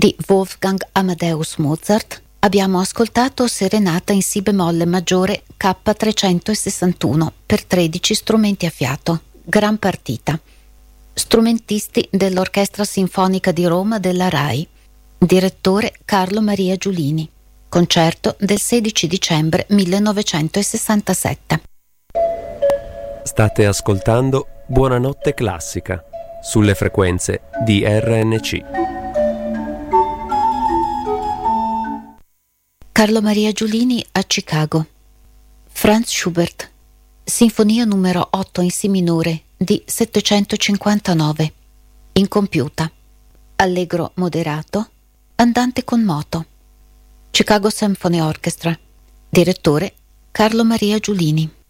di Wolfgang Amadeus Mozart abbiamo ascoltato Serenata in Si bemolle maggiore K361 per 13 strumenti a fiato, gran partita. Strumentisti dell'Orchestra Sinfonica di Roma della RAI. Direttore Carlo Maria Giulini. Concerto del 16 dicembre 1967. State ascoltando Buonanotte Classica sulle frequenze di RNC. Carlo Maria Giulini a Chicago. Franz Schubert, Sinfonia numero 8 in Si minore di 759, incompiuta, allegro moderato, andante con moto. Chicago Symphony Orchestra. Direttore Carlo Maria Giulini.